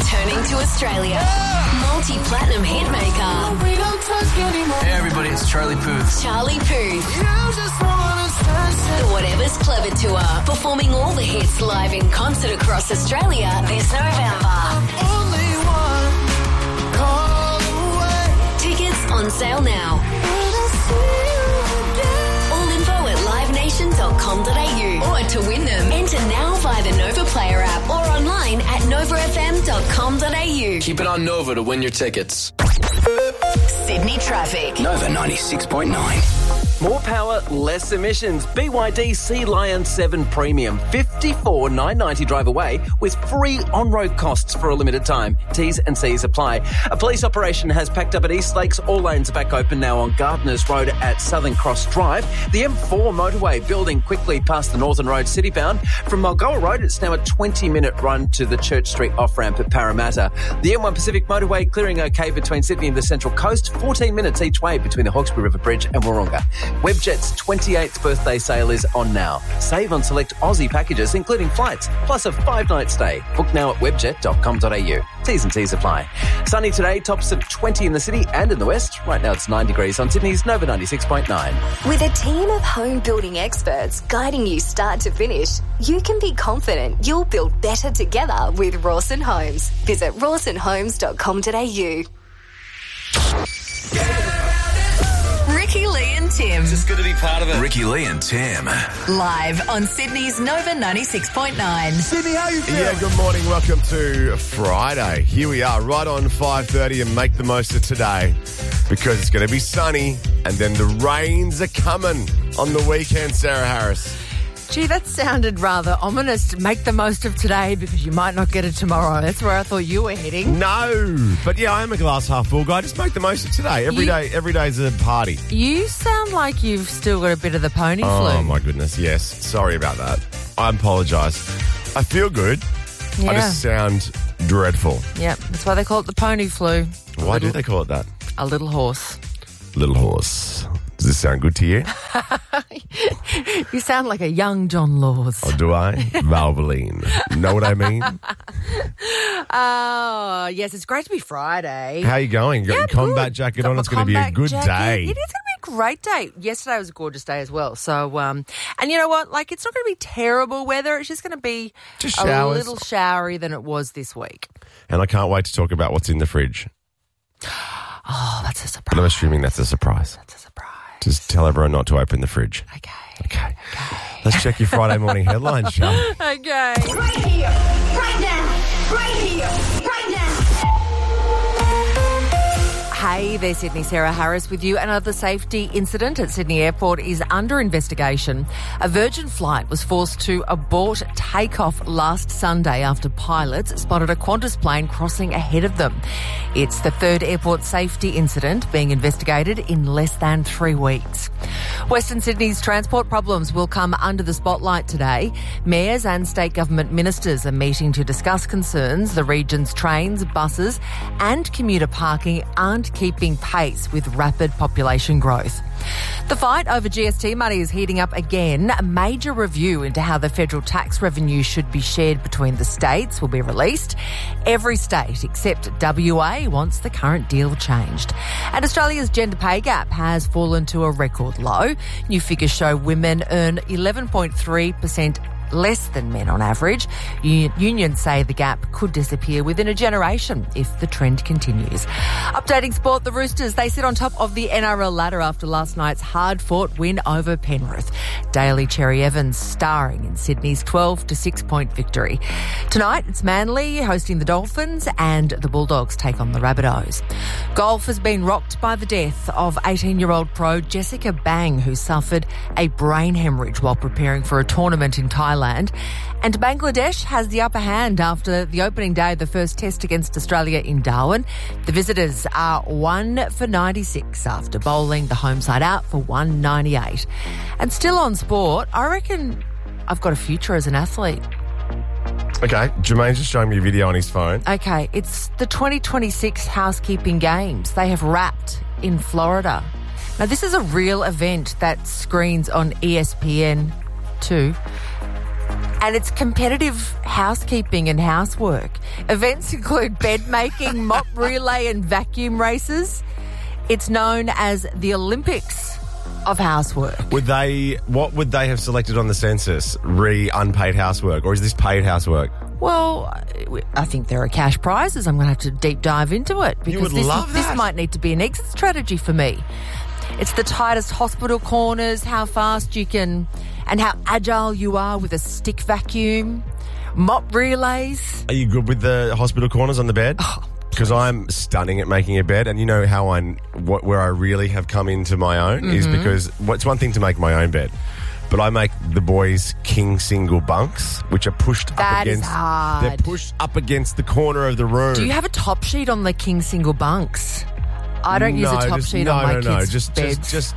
Returning to Australia. Multi-platinum hit maker. Hey everybody, it's Charlie Puth. Charlie Puth. The Whatever's Clever Tour. Performing all the hits live in concert across Australia this November. Tickets on sale now. All info at livenation.com.au. Or to win them, enter now via the Nova Player app or online at novafm.com.au. Keep it on Nova to win your tickets. Sydney traffic. Nova 96.9. More power, less emissions. BYD Sea Lion 7 Premium. $54,990 drive away with free on-road costs for a limited time. T's and C's apply. A police operation has packed up at East Lakes. All lanes are back open now on Gardeners Road at Southern Cross Drive. The M4 motorway building quickly past the Northern Road citybound. From Mulgoa Road, it's now a 20-minute run to the Church Street off-ramp at Parramatta. The M1 Pacific motorway clearing okay between Sydney and the Central Coast. 14 minutes each way between the Hawkesbury River Bridge and Wahroonga. Webjet's 28th birthday sale is on now. Save on select Aussie packages, including flights, plus a 5-night stay. Book now at webjet.com.au. T's and C's apply. Sunny today, tops of 20 in the city and in the west. Right now it's 9 degrees on Sydney's Nova 96.9. With a team of home building experts guiding you start to finish, you can be confident you'll build better together with Rawson Homes. Visit rawsonhomes.com.au. Ricky Lee and Tim. Just good to be part of it. Ricky Lee and Tim. Live on Sydney's Nova 96.9. Sydney, how you feeling? Yeah, good morning. Welcome to Friday. Here we are, right on 5:30, and make the most of today because it's going to be sunny and then the rains are coming on the weekend, Sarah Harris. Gee, that sounded rather ominous. Make the most of today because you might not get it tomorrow. That's where I thought you were heading. No, but yeah, I am a glass half full guy. Just make the most of today. Every day's a party. You sound like you've still got a bit of the pony flu. Oh, my goodness, yes. Sorry about that. I apologise. I feel good. Yeah. I just sound dreadful. Yeah, that's why they call it the pony flu. Why do they call it that? A little horse. Little horse. Does this sound good to you? You sound like a young John Laws. Oh, do I? Valvoline. Know what I mean? Oh, yes, it's great to be Friday. How you going? Got your combat jacket on? It's going to be a good day. It is going to be a great day. Yesterday was a gorgeous day as well. So, and you know what? Like, it's not going to be terrible weather. It's just going to be just a showers. little showery than it was this week. And I can't wait to talk about what's in the fridge. Oh, that's a surprise. But I'm assuming that's a surprise. That's a surprise. Just tell everyone not to open the fridge. Okay. Let's check your Friday morning headlines, shall we? Okay. Right here, right now, right here, right now. Hey there, Sydney. Sarah Harris with you. Another safety incident at Sydney Airport is under investigation. A Virgin flight was forced to abort takeoff last Sunday after pilots spotted a Qantas plane crossing ahead of them. It's the third airport safety incident being investigated in less than 3 weeks. Western Sydney's transport problems will come under the spotlight today. Mayors and state government ministers are meeting to discuss concerns the region's trains, buses and commuter parking aren't keeping pace with rapid population growth. The fight over GST money is heating up again. A major review into how the federal tax revenue should be shared between the states will be released. Every state except WA wants the current deal changed. And Australia's gender pay gap has fallen to a record low. New figures show women earn 11.3% less than men on average. Unions say the gap could disappear within a generation if the trend continues. Updating sport, the Roosters, they sit on top of the NRL ladder after last night's hard-fought win over Penrith. Daly Cherry Evans starring in Sydney's 12-6 point victory. Tonight, it's Manly hosting the Dolphins and the Bulldogs take on the Rabbitohs. Golf has been rocked by the death of 18-year-old pro Jessica Bang, who suffered a brain hemorrhage while preparing for a tournament in Thailand. And Bangladesh has the upper hand after the opening day of the first test against Australia in Darwin. The visitors are 1 for 96 after bowling the home side out for 198. And still on sport, I reckon I've got a future as an athlete. Okay, Jermaine's just showing me a video on his phone. Okay, it's the 2026 Housekeeping Games. They have wrapped in Florida. Now, this is a real event that screens on ESPN2. And it's competitive housekeeping and housework. Events include bed making, mop relay and vacuum races. It's known as the Olympics of housework. What would they have selected on the census? Unpaid housework, or is this paid housework? Well, I think there are cash prizes. I'm going to have to deep dive into it because this might need to be an exit strategy for me. It's the tightest hospital corners, how fast you can, and how agile you are with a stick vacuum, mop relays. Are you good with the hospital corners on the bed? Because I'm stunning at making a bed, and you know how where I really have come into my own is because it's one thing to make my own bed, but I make the boys' king single bunks, which are pushed up against. Is hard. They're pushed up against the corner of the room. Do you have a top sheet on the king single bunks? I don't use a top sheet on my kids' beds. Just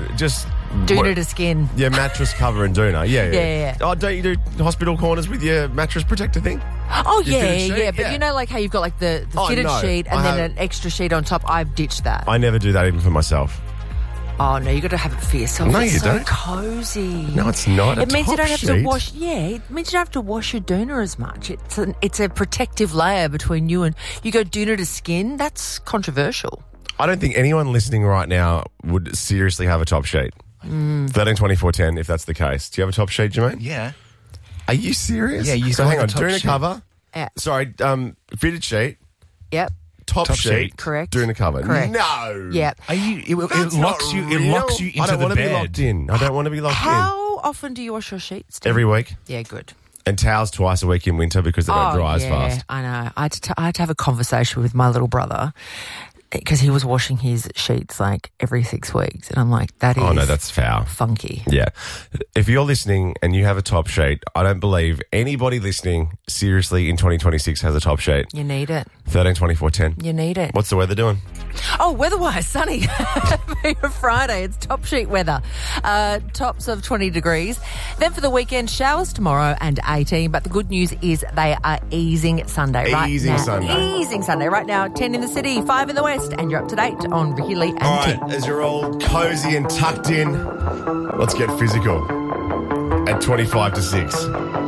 Doona to skin. Yeah, mattress cover and Doona. Yeah. Yeah. Oh, don't you do hospital corners with your mattress protector thing? Oh, Your fitted sheet? yeah. But you know, like how you've got like the fitted sheet and then an extra sheet on top. I've ditched that. I never do that even for myself. Oh no, you got to have it for yourself. No, it's you so don't. Cozy. No, it's not. It means you don't have to sheet. wash. Yeah, it means you don't have to wash your doona as much. It's a protective layer between you and you go doona to skin. That's controversial. I don't think anyone listening right now would seriously have a top sheet. 13, 24, 10, if that's the case. Do you have a top sheet, Jermaine? Yeah. Are you serious? Yeah, you so still hang have on, a top Doona sheet. cover. Yeah. Sorry, fitted sheet. Yep. Top sheet. sheet. Correct. Doona cover. Correct. No. Yep. Are you? It That's locks not you. It real. locks you into I don't the want to bed. be locked in. I don't want to be locked in. How often do you wash your sheets? Steve? Every week. Yeah, good. And towels twice a week in winter because they don't dry as fast. I know. I had to have a conversation with my little brother because he was washing his sheets like every 6 weeks. And I'm like, that is... Oh, no, that's foul. Funky. Yeah. If you're listening and you have a top sheet, I don't believe anybody listening seriously in 2026 has a top sheet. You need it. 13, 24, 10. You need it. What's the weather doing? Oh, weather-wise, sunny. For Friday, it's top sheet weather. Tops of 20 degrees. Then for the weekend, showers tomorrow and 18. But the good news is they are easing Sunday right now. Easing Sunday right now. 10 in the city, 5 in the west. And you're up to date on Ricky Lee and All Tim. right, as you're all cozy and tucked in, let's get physical at 25 to 6.